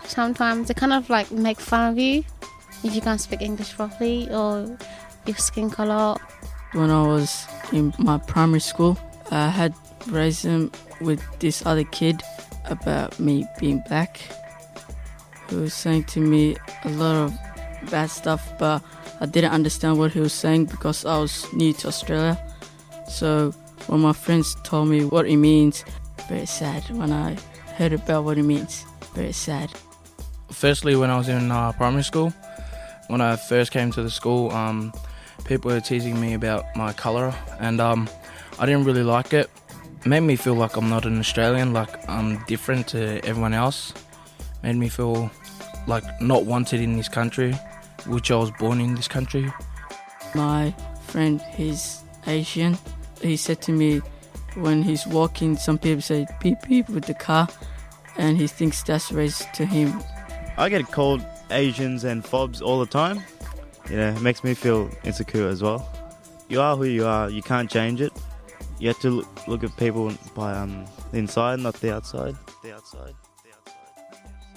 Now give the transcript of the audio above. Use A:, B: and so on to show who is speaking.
A: Sometimes they kind of like make fun of you if you can't speak English properly or your skin colour.
B: When I was in my primary school, I had racism with this other kid about me being black. He was saying to me a lot of bad stuff, but I didn't understand what he was saying because I was new to Australia. So when my friends told me what it means, very sad when I heard about what it means. Very sad.
C: Firstly, when I was in primary school, when I first came to the school, people were teasing me about my colour, and I didn't really like it. It made me feel like I'm not an Australian, like I'm different to everyone else. Made me feel like not wanted in this country, which I was born in this country.
B: My friend, he's Asian. He said to me when he's walking, some people say beep beep with the car, and he thinks that's racist to him.
D: I get called Asians and fobs all the time. You know, it makes me feel insecure as well. You are who you are, you can't change it. You have to look at people by the inside, not the outside.